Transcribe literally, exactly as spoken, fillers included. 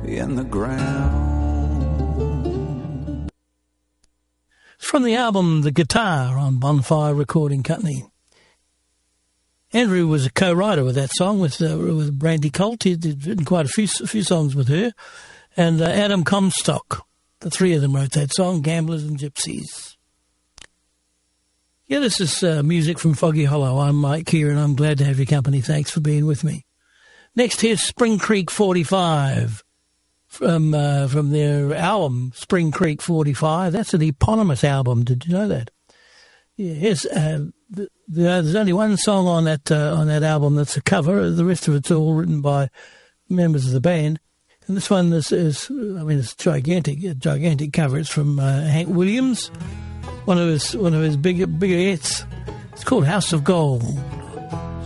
in the ground. It's from the album The Guitar on Bonfire Recording Company. Andrew was a co-writer with that song with uh, with Brandy Colt. He'd written quite a few, a few songs with her. And uh, Adam Comstock. The three of them wrote that song, Gamblers and Gypsies. Yeah, this is uh, music from Foggy Hollow. I'm Mike Keir, and I'm glad to have your company. Thanks for being with me. Next, here's Spring Creek forty-five from uh, from their album Spring Creek forty-five. That's an eponymous album. Did you know that? Yeah, here's, uh, the, the, there's only one song on that uh, on that album that's a cover. The rest of it's all written by members of the band. And this one is, is I mean, it's gigantic, a gigantic cover. It's from uh, Hank Williams, one of his one of his bigger bigger hits. It's called House of Gold.